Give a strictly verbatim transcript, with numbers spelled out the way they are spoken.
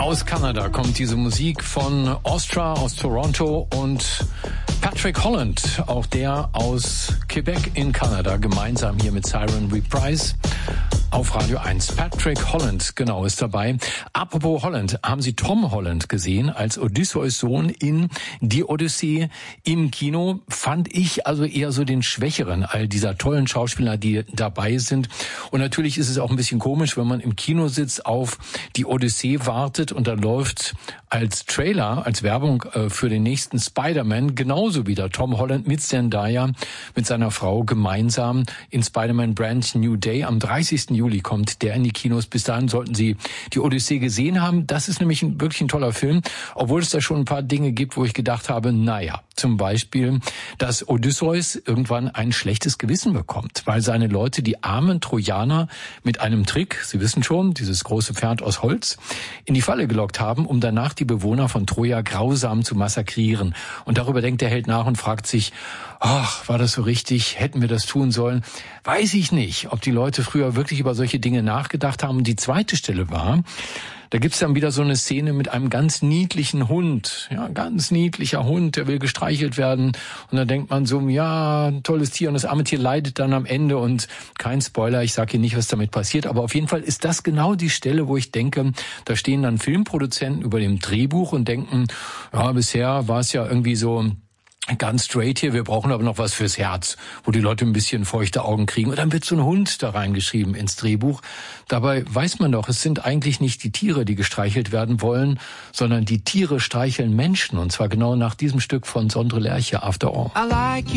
Aus Kanada kommt diese Musik von Ostra aus Toronto und Patrick Holland, auch der aus Quebec in Kanada, gemeinsam hier mit Siren Reprise auf Radio eins. Patrick Holland, genau, ist dabei. Apropos Holland, haben Sie Tom Holland gesehen als Odysseus Sohn in Die Odyssee im Kino? Fand ich also eher so den schwächeren all dieser tollen Schauspieler, die dabei sind. Und natürlich ist es auch ein bisschen komisch, wenn man im Kino sitzt, auf Die Odyssee wartet und da läuft als Trailer, als Werbung äh, für den nächsten Spider-Man genauso wieder Tom Holland mit Zendaya, mit seiner Frau gemeinsam in Spider-Man Brand New Day. Am dreißigsten Juli kommt der in die Kinos. Bis dahin sollten Sie Die Odyssee gesehen haben. Das ist nämlich ein, wirklich ein toller Film, obwohl es da schon ein paar Dinge gibt, wo ich gedacht habe, naja, zum Beispiel, dass Odysseus irgendwann ein schlechtes Gewissen bekommt, weil seine Leute die armen Trojaner mit einem Trick, Sie wissen schon, dieses große Pferd aus Holz, in die Falle gelockt haben, um danach die Bewohner von Troja grausam zu massakrieren. Und darüber denkt der Held nach und fragt sich, ach, war das so richtig? Hätten wir das tun sollen? Weiß ich nicht, ob die Leute früher wirklich über solche Dinge nachgedacht haben. Und die zweite Stelle war, da gibt's dann wieder so eine Szene mit einem ganz niedlichen Hund. Ja, ganz niedlicher Hund, der will gestreichelt werden. Und dann denkt man so, ja, ein tolles Tier. Und das arme Tier leidet dann am Ende. Und kein Spoiler, ich sage Ihnen nicht, was damit passiert. Aber auf jeden Fall ist das genau die Stelle, wo ich denke, da stehen dann Filmproduzenten über dem Drehbuch und denken, ja, bisher war es ja irgendwie so ganz straight hier, wir brauchen aber noch was fürs Herz, wo die Leute ein bisschen feuchte Augen kriegen. Und dann wird so ein Hund da reingeschrieben ins Drehbuch. Dabei weiß man doch, es sind eigentlich nicht die Tiere, die gestreichelt werden wollen, sondern die Tiere streicheln Menschen. Und zwar genau nach diesem Stück von Sondre Lerche, After All.